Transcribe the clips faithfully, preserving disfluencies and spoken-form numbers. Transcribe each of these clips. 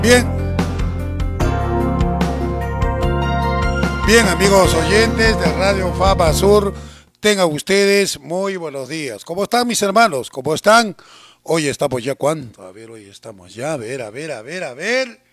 Bien, bien amigos oyentes de Radio Fama Sur, tengan ustedes muy buenos días. ¿Cómo están mis hermanos? ¿Cómo están? Hoy estamos ya, ¿cuánto? A ver, hoy estamos ya, a ver, a ver, a ver, a ver.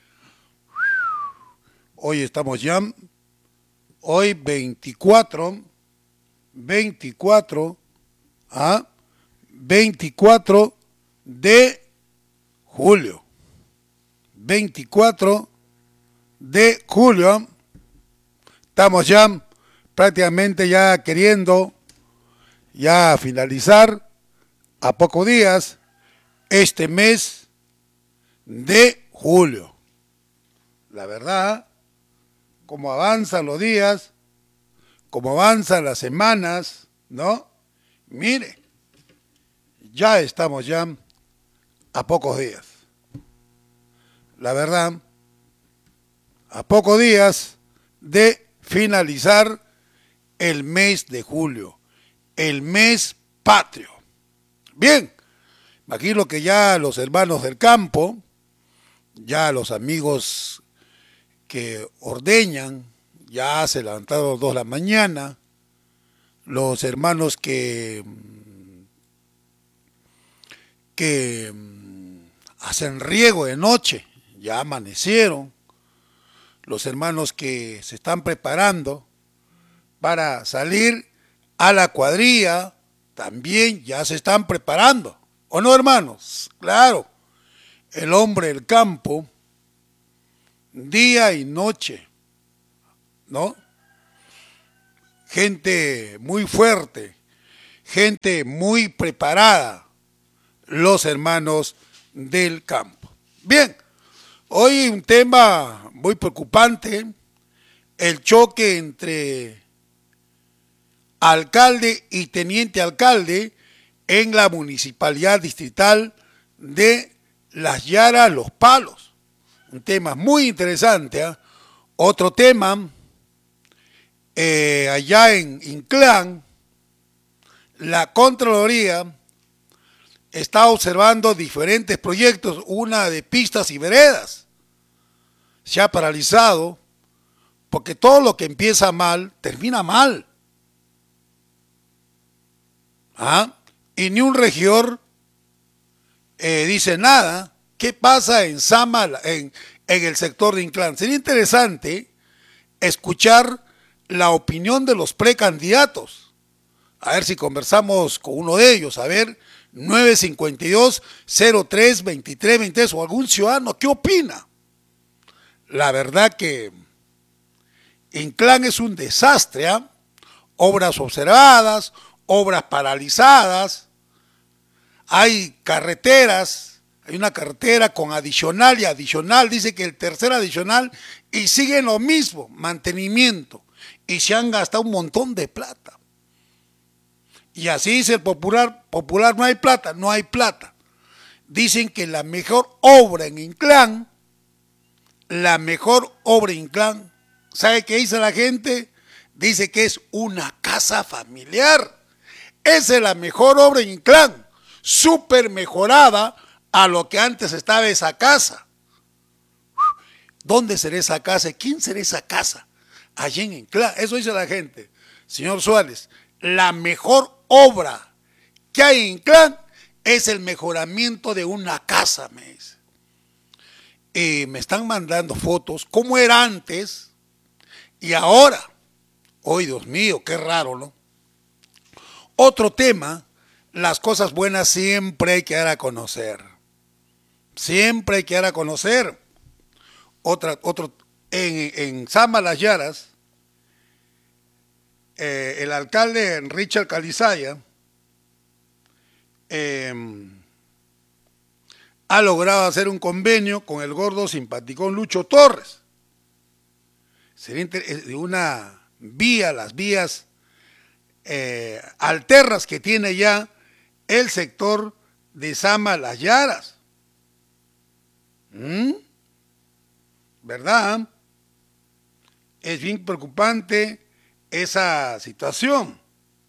Hoy estamos ya, hoy veinticuatro, veinticuatro, ¿ah? veinticuatro de julio. veinticuatro de julio. Estamos ya prácticamente ya queriendo ya finalizar a pocos días este mes de julio. La verdad, como avanzan los días, como avanzan las semanas, ¿no? Mire, ya estamos ya a pocos días. La verdad, a pocos días de finalizar el mes de julio, el mes patrio. Bien, imagino que ya los hermanos del campo, ya los amigos que ordeñan, ya se levantaron a las dos de la mañana, los hermanos que, que hacen riego de noche, ya amanecieron, los hermanos que se están preparando para salir a la cuadrilla, también ya se están preparando, ¿o no, hermanos? Claro, el hombre del campo, día y noche, ¿no? Gente muy fuerte, gente muy preparada, los hermanos del campo. Bien, hoy un tema muy preocupante, el choque entre alcalde y teniente alcalde en la municipalidad distrital de Las Yaras, Los Palos. Un tema muy interesante, ¿eh? Otro tema, eh, allá en Inclán, la Contraloría está observando diferentes proyectos, una de pistas y veredas. Se ha paralizado porque todo lo que empieza mal, termina mal. ¿Ah? Y ni un regidor eh, dice nada. ¿Qué pasa en Sama, en, en el sector de Inclán? Sería interesante escuchar la opinión de los precandidatos. A ver si conversamos con uno de ellos. A ver, nueve cinco dos, cero tres, veintitrés veintitrés o algún ciudadano, ¿qué opina? La verdad que Inclán es un desastre, ¿eh? Obras observadas, obras paralizadas, hay carreteras, hay una carretera con adicional y adicional, dice que el tercer adicional y siguen lo mismo, mantenimiento, y se han gastado un montón de plata. Y así dice el popular, popular no hay plata, no hay plata. Dicen que la mejor obra en Inclán, la mejor obra en Inclán, ¿sabe qué dice la gente? Dice que es una casa familiar. Esa es la mejor obra en Inclán, súper mejorada a lo que antes estaba esa casa. ¿Dónde será esa casa? ¿Quién será esa casa? Allí en Inclán. Eso dice la gente. Señor Suárez, la mejor obra que hay en Inclán es el mejoramiento de una casa, me dice. Y me están mandando fotos, cómo era antes y ahora. Hoy, Dios mío, qué raro, ¿no? Otro tema, las cosas buenas siempre hay que dar a conocer. Siempre hay que dar a conocer. Otra, otro, en, en Sama Las Yaras, eh, el alcalde Richard Calizaya eh, ha logrado hacer un convenio con el gordo simpaticón Lucho Torres. Sería de una vía, las vías eh, alternas que tiene ya el sector de Sama Las Yaras. ¿Mm? ¿Verdad? Es bien preocupante esa situación.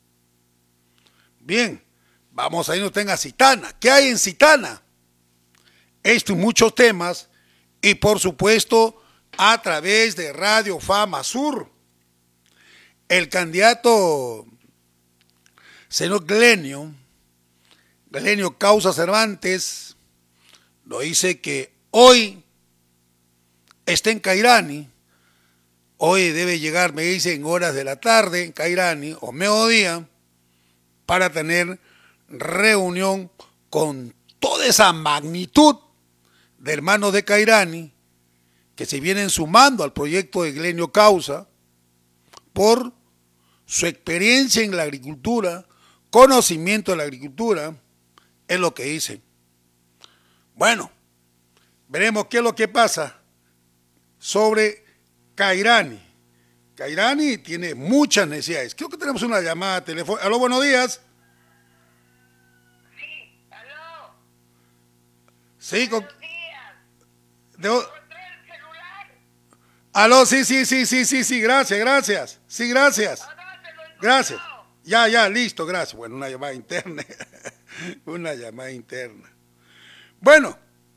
Bien, vamos a irnos a Citana. ¿Qué hay en Citana? Esto y muchos temas y por supuesto a través de Radio Fama Sur. El candidato señor Glenio, Glenio Causa Cervantes, lo dice que hoy está en Cairani, hoy debe llegar, me dice, en horas de la tarde en Cairani o mediodía, para tener reunión con toda esa magnitud de hermanos de Cairani que se vienen sumando al proyecto de Glenio Causa por su experiencia en la agricultura, conocimiento de la agricultura, es lo que dicen. Bueno, veremos qué es lo que pasa sobre Cairani. Cairani tiene muchas necesidades. Creo que tenemos una llamada telefónica. Aló, buenos días. Sí, aló. Sí, con... Buenos días. De... ¿Encontré el celular? Aló, sí, sí, sí, sí, sí, sí, gracias, gracias. Sí, gracias. ¿A dónde lo encontró? Gracias. Ya, ya, listo, gracias. Bueno, una llamada interna. Una llamada interna. Bueno,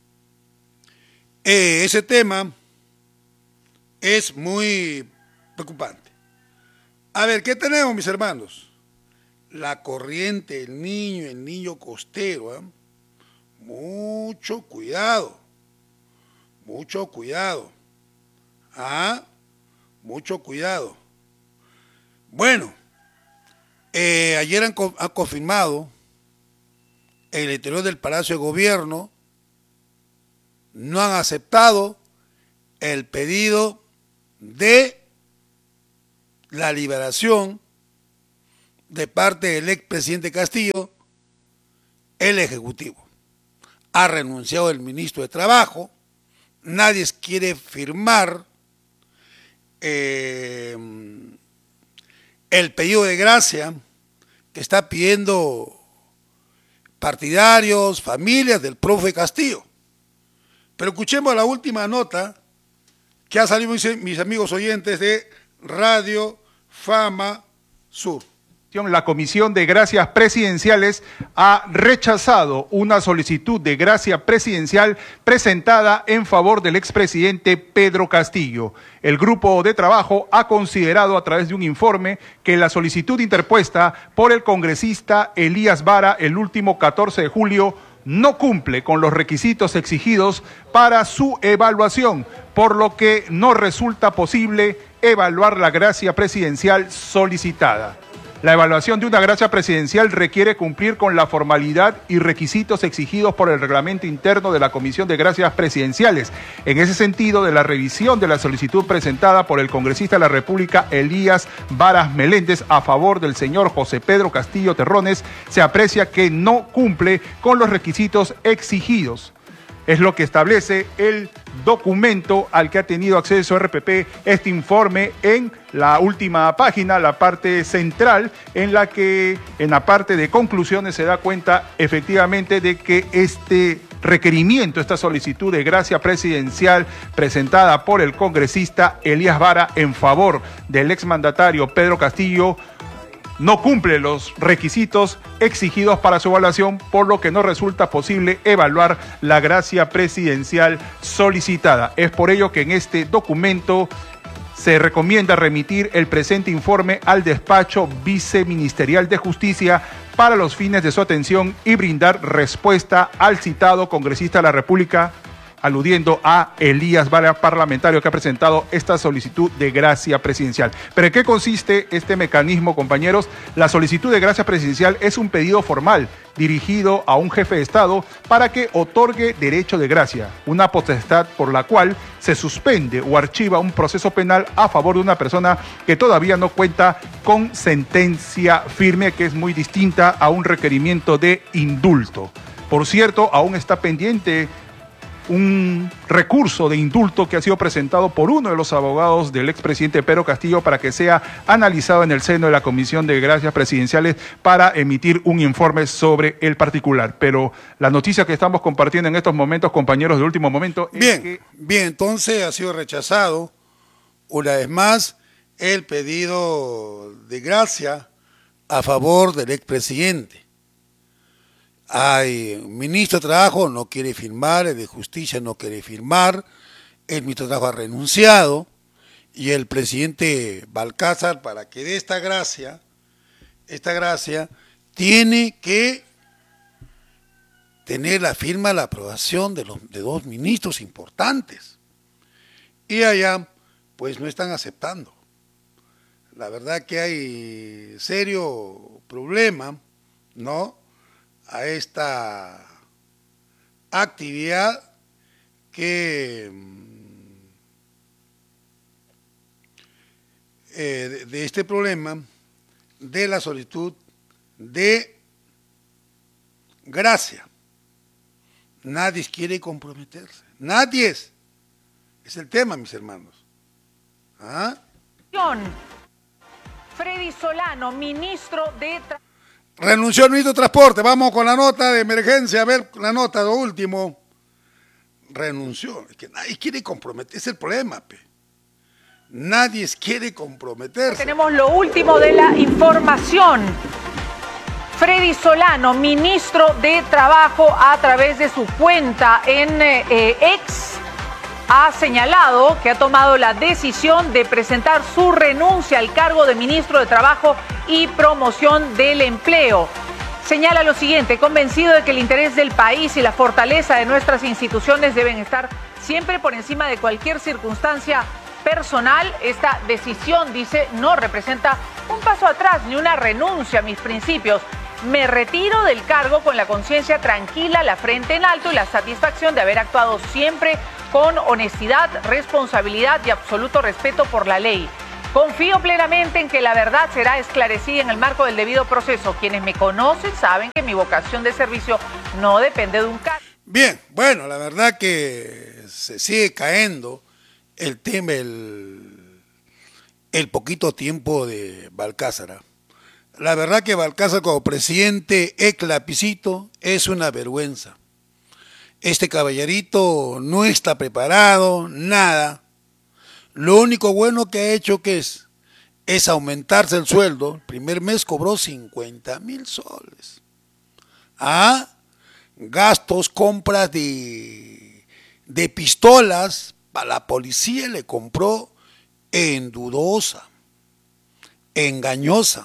eh, ese tema es muy preocupante. A ver, ¿qué tenemos, mis hermanos? La corriente, el niño, el niño costero. ¿eh? Mucho cuidado. Mucho cuidado. Ah, mucho cuidado. Bueno, eh, ayer han, han confirmado en el interior del Palacio de Gobierno, no han aceptado el pedido de la liberación de parte del expresidente Castillo. El Ejecutivo ha renunciado el ministro de Trabajo, nadie quiere firmar eh, el pedido de gracia que está pidiendo partidarios, familias del profe Castillo. Pero escuchemos la última nota que ha salido, mis amigos oyentes, de Radio Fama Sur. La Comisión de Gracias Presidenciales ha rechazado una solicitud de gracia presidencial presentada en favor del expresidente Pedro Castillo. El grupo de trabajo ha considerado a través de un informe que la solicitud interpuesta por el congresista Elías Vara el último catorce de julio no cumple con los requisitos exigidos para su evaluación, por lo que no resulta posible evaluar la gracia presidencial solicitada. La evaluación de una gracia presidencial requiere cumplir con la formalidad y requisitos exigidos por el reglamento interno de la Comisión de Gracias Presidenciales. En ese sentido, de la revisión de la solicitud presentada por el congresista de la República, Elías Varas Meléndez, a favor del señor José Pedro Castillo Terrones, se aprecia que no cumple con los requisitos exigidos. Es lo que establece el documento al que ha tenido acceso R P P, este informe en la última página, la parte central, en la que en la parte de conclusiones se da cuenta efectivamente de que este requerimiento, esta solicitud de gracia presidencial presentada por el congresista Elías Vara en favor del exmandatario Pedro Castillo no cumple los requisitos exigidos para su evaluación, por lo que no resulta posible evaluar la gracia presidencial solicitada. Es por ello que en este documento se recomienda remitir el presente informe al despacho viceministerial de Justicia para los fines de su atención y brindar respuesta al citado congresista de la República, aludiendo a Elías Vara, parlamentario que ha presentado esta solicitud de gracia presidencial. ¿Pero en qué consiste este mecanismo, compañeros? La solicitud de gracia presidencial es un pedido formal dirigido a un jefe de Estado para que otorgue derecho de gracia, una potestad por la cual se suspende o archiva un proceso penal a favor de una persona que todavía no cuenta con sentencia firme, que es muy distinta a un requerimiento de indulto. Por cierto, aún está pendiente un recurso de indulto que ha sido presentado por uno de los abogados del expresidente Pedro Castillo para que sea analizado en el seno de la Comisión de Gracias Presidenciales para emitir un informe sobre el particular. Pero la noticia que estamos compartiendo en estos momentos, compañeros de último momento, es bien, que... bien, entonces ha sido rechazado una vez más el pedido de gracia a favor del expresidente. Hay un ministro de Trabajo no quiere firmar, el de Justicia no quiere firmar, el ministro de Trabajo ha renunciado y el presidente Balcázar, para que dé esta gracia, esta gracia, tiene que tener la firma, la aprobación de, los, de dos ministros importantes. Y allá, pues no están aceptando. La verdad que hay serio problema, ¿no?, a esta actividad que eh, de, de este problema de la solicitud de gracia. Nadie quiere comprometerse. Nadie es. Es el tema, mis hermanos. ¿Ah? Freddy Solano, ministro de Trabajo. Renunció el ministro de Transporte. Vamos con la nota de emergencia. A ver, la nota, lo último. Renunció. Es que nadie quiere comprometerse. Es el problema, pe. Nadie quiere comprometerse. Tenemos lo último de la información. Freddy Solano, ministro de Trabajo, a través de su cuenta en eh, X, ha señalado que ha tomado la decisión de presentar su renuncia al cargo de ministro de Trabajo y Promoción del Empleo. Señala lo siguiente: convencido de que el interés del país y la fortaleza de nuestras instituciones deben estar siempre por encima de cualquier circunstancia personal, esta decisión, dice, no representa un paso atrás ni una renuncia a mis principios. Me retiro del cargo con la conciencia tranquila, la frente en alto y la satisfacción de haber actuado siempre con honestidad, responsabilidad y absoluto respeto por la ley. Confío plenamente en que la verdad será esclarecida en el marco del debido proceso. Quienes me conocen saben que mi vocación de servicio no depende de un cargo. Bien, bueno, la verdad que se sigue cayendo el tema, el, el poquito tiempo de Balcázar. La verdad que Balcázar como presidente ex lapicito es una vergüenza. Este caballerito no está preparado, nada. Lo único bueno que ha hecho que es, es aumentarse el sueldo. El primer mes cobró cincuenta mil soles. ¿Ah? Gastos, compras de, de pistolas para la policía le compró en dudosa, engañosa.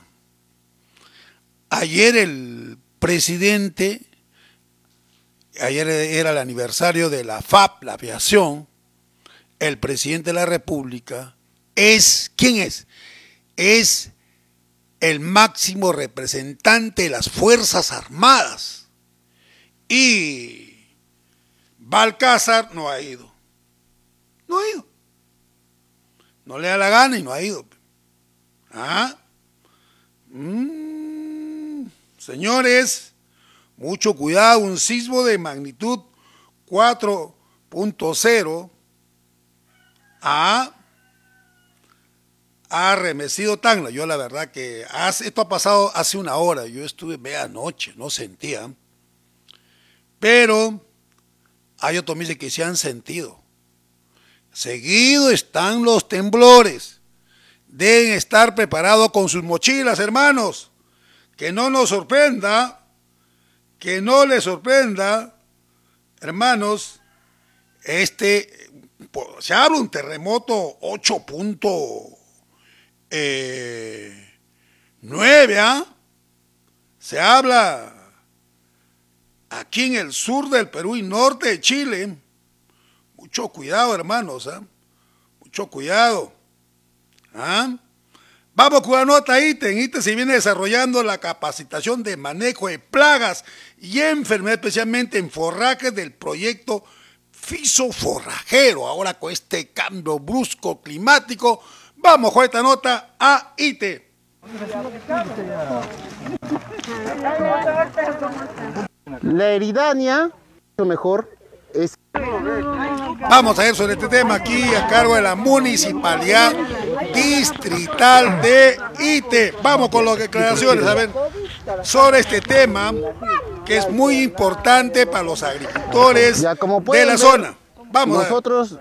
Ayer el presidente, ayer era el aniversario de la F A P, la aviación, el presidente de la República es, ¿quién es? Es el máximo representante de las Fuerzas Armadas. Y Balcázar no ha ido. No ha ido. No le da la gana y no ha ido. ¿Ah? Mm, señores, mucho cuidado, un sismo de magnitud cuatro punto cero ha, ha arremecido Tacna. Yo la verdad que hace, esto ha pasado hace una hora, yo estuve medianoche, no sentía, pero hay otros que dicen que se han sentido. Seguido están los temblores. Deben estar preparados con sus mochilas, hermanos. Que no nos sorprenda, que no les sorprenda, hermanos, este, se habla un terremoto ocho punto nueve, ¿ah? Se habla aquí en el sur del Perú y norte de Chile. Mucho cuidado, hermanos, ¿ah? Mucho cuidado. ¿Ah? Vamos con una nota ítem. ítem se viene desarrollando la capacitación de manejo de plagas y enfermedades, especialmente en forrajes del proyecto Fisoforrajero. Ahora con este cambio brusco climático, vamos con esta nota a ítem. La eridania, lo mejor es... Vamos a ver sobre este tema aquí a cargo de la Municipalidad Distrital de ítem. Vamos con las declaraciones, a ver, sobre este tema que es muy importante para los agricultores ya, como de la ver, zona. Vamos. Nosotros,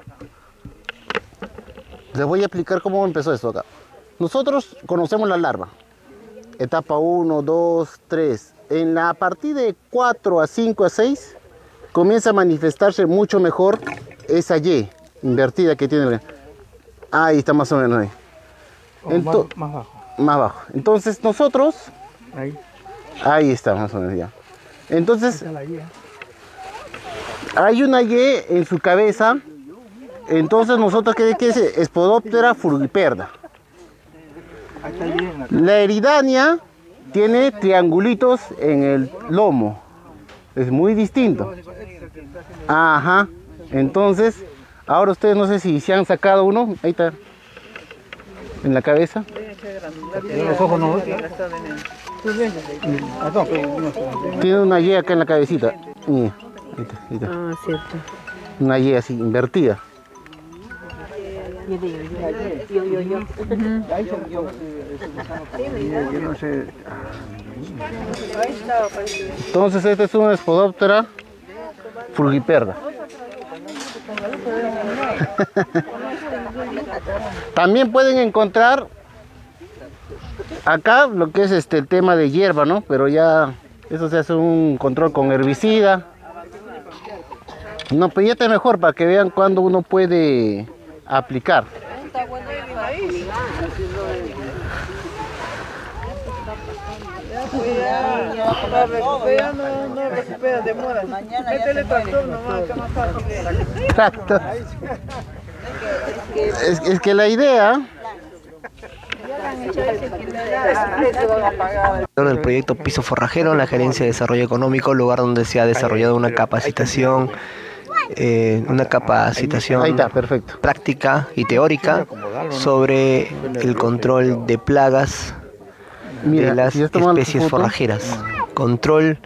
les voy a explicar cómo empezó esto acá. Nosotros conocemos la larva. Etapa uno, dos, tres. En la, a partir de cuatro a cinco a seis comienza a manifestarse mucho mejor esa Y. invertida que tiene. Ahí está más o menos ahí. Oh, Ento- más, más bajo. Más bajo. Entonces nosotros, Ahí. ahí está más o menos ya. Entonces Está la guía. hay una Y en su cabeza. Entonces nosotros, ¿qué qué es? Spodoptera frugiperda. Ahí está el guía en la La eridania tiene triangulitos en el lomo. Es muy distinto. Ajá. Entonces, ahora ustedes no sé si se han sacado uno. Ahí está. En la cabeza. Los ojos no. Ah, no, Tiene una Y acá en la cabecita. Y, ahí está, ahí está. Ah, cierto. Una Y así, invertida. Yo, yo, yo, yo, yo. yo no sé. Entonces, esta es una Spodoptera frugiperda. También pueden encontrar acá lo que es este el tema de hierba, ¿no? Pero ya eso se hace un control con herbicida. No, pero ya está mejor para que vean cuándo uno puede aplicar. Exacto. Es, es que la idea del proyecto Piso Forrajero en la Gerencia de Desarrollo Económico, lugar donde se ha desarrollado una capacitación, eh, una capacitación ahí está, perfecto. práctica y teórica sobre el control de plagas Mira, de las si yo tomo especies foto, forrajeras, control